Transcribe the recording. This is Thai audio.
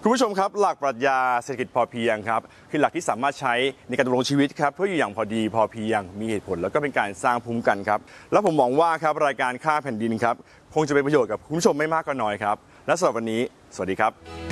คุณผู้ชมครับหลักปรัชญาเศรษฐกิจพอเพียงครับคือหลักที่สามารถใช้ในการดำรงชีวิตครับเพื่ออยู่อย่างพอดีพอเพียงมีเหตุผลแล้วก็เป็นการสร้างภูมิคุ้มกันครับแล้วผมหวังว่าครับรายการค่าแผ่นดินครับคงจะเป็นประโยชน์กับคุณผู้ชมไม่มากก็น้อยครับและสำหรับวันนี้สวัสดีครับ